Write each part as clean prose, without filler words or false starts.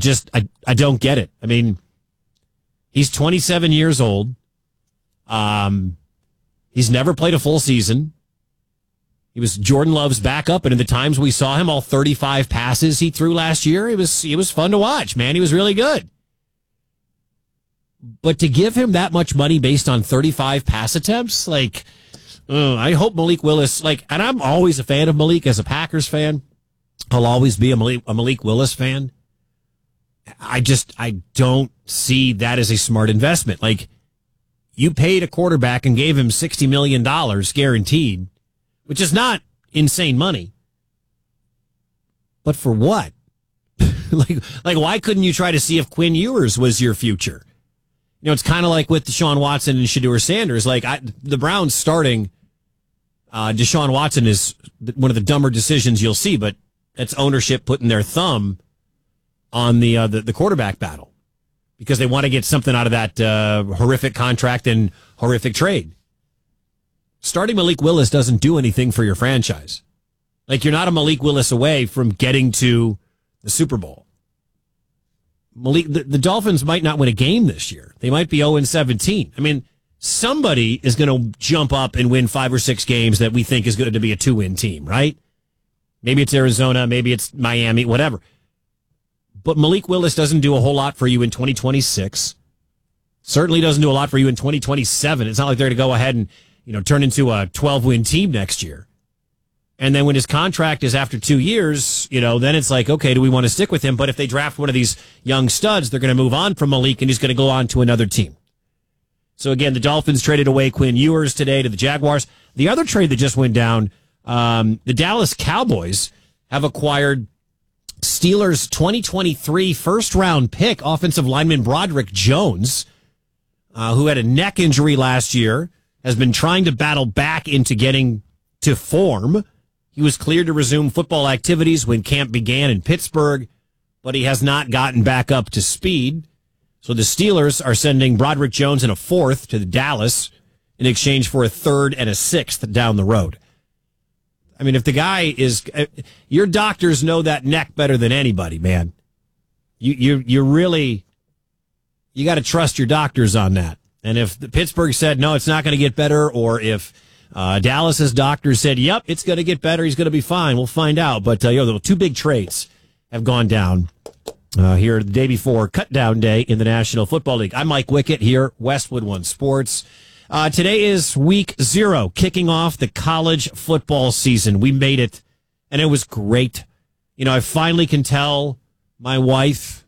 I don't get it. I mean, he's 27 years old. He's never played a full season. He was Jordan Love's backup, and in the times we saw him, all 35 passes he threw last year, it was fun to watch, man. He was really good. But to give him that much money based on 35 pass attempts, I hope Malik Willis, and I'm always a fan of Malik as a Packers fan. I'll always be a Malik Willis fan. I don't see that as a smart investment. You paid a quarterback and gave him $60 million guaranteed, which is not insane money. But for what? Why couldn't you try to see if Quinn Ewers was your future? It's kind of like with Deshaun Watson and Shedeur Sanders. The Browns starting Deshaun Watson is one of the dumber decisions you'll see, but that's ownership putting their thumb on the quarterback battle because they want to get something out of that horrific contract and horrific trade. Starting Malik Willis doesn't do anything for your franchise. You're not a Malik Willis away from getting to the Super Bowl. The Dolphins might not win a game this year. They might be 0-17. I mean, somebody is going to jump up and win 5 or 6 games that we think is going to be a 2-win team, right? Maybe it's Arizona, maybe it's Miami, whatever. But Malik Willis doesn't do a whole lot for you in 2026. Certainly doesn't do a lot for you in 2027. It's not like they're going to go ahead and turn into a 12-win team next year. And then when his contract is after 2 years, then it's okay, do we want to stick with him? But if they draft one of these young studs, they're going to move on from Malik and he's going to go on to another team. So again, the Dolphins traded away Quinn Ewers today to the Jaguars. The other trade that just went down, the Dallas Cowboys have acquired Steelers 2023 first-round pick, offensive lineman Broderick Jones, who had a neck injury last year, has been trying to battle back into getting to form. He was cleared to resume football activities when camp began in Pittsburgh, but he has not gotten back up to speed. So the Steelers are sending Broderick Jones and a 4th to Dallas in exchange for a 3rd and a 6th down the road. I mean, if the guy is, your doctors know that neck better than anybody, man. You really, you got to trust your doctors on that. And if the Pittsburgh said, no, it's not going to get better, or if Dallas's doctor said, yep, it's going to get better, he's going to be fine, we'll find out. But the 2 big trades have gone down here the day before cut down day in the National Football League. I'm Mike Wickett here, Westwood One Sports. Today is week 0, kicking off the college football season. We made it, and it was great. I finally can tell my wife,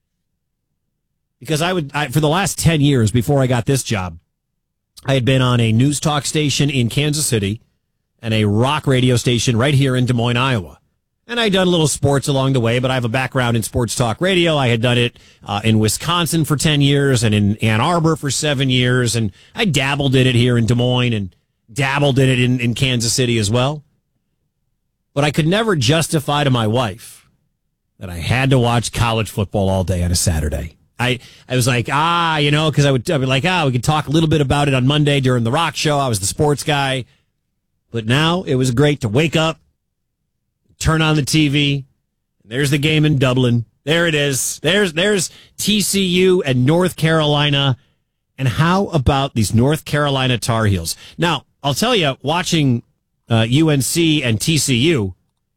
because for the last 10 years before I got this job, I had been on a news talk station in Kansas City and a rock radio station right here in Des Moines, Iowa. And I'd done a little sports along the way, but I have a background in sports talk radio. I had done it in Wisconsin for 10 years and in Ann Arbor for 7 years. And I dabbled in it here in Des Moines and dabbled in it in Kansas City as well. But I could never justify to my wife that I had to watch college football all day on a Saturday. I was like, because I'd be like, we could talk a little bit about it on Monday during the rock show. I was the sports guy. But now it was great to wake up, turn on the TV. There's the game in Dublin. There it is. There's TCU and North Carolina. And how about these North Carolina Tar Heels? Now, I'll tell you, watching UNC and TCU,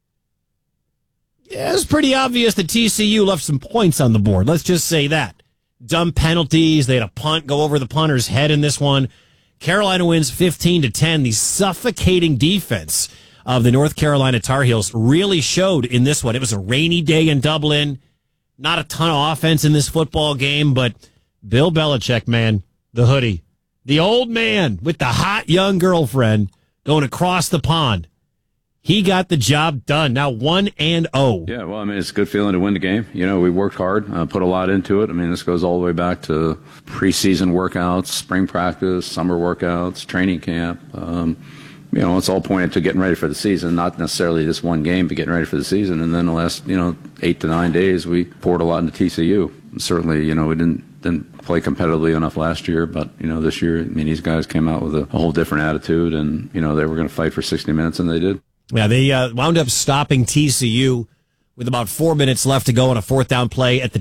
it was pretty obvious that TCU left some points on the board. Let's just say that. Dumb penalties. They had a punt go over the punter's head in this one. Carolina wins 15-10. The suffocating defense of the North Carolina Tar Heels really showed in this one. It was a rainy day in Dublin. Not a ton of offense in this football game, but Bill Belichick, man, the hoodie, the old man with the hot young girlfriend going across the pond. He got the job done. Now 1-0. Yeah, well, it's a good feeling to win the game. We worked hard, put a lot into it. This goes all the way back to preseason workouts, spring practice, summer workouts, training camp. It's all pointed to getting ready for the season, not necessarily this one game, but getting ready for the season. And then the last, 8 to 9 days, we poured a lot into TCU. Certainly, we didn't play competitively enough last year, but, this year, these guys came out with a whole different attitude, and, they were going to fight for 60 minutes, and they did. Yeah, they wound up stopping TCU with about 4 minutes left to go on a 4th down play at the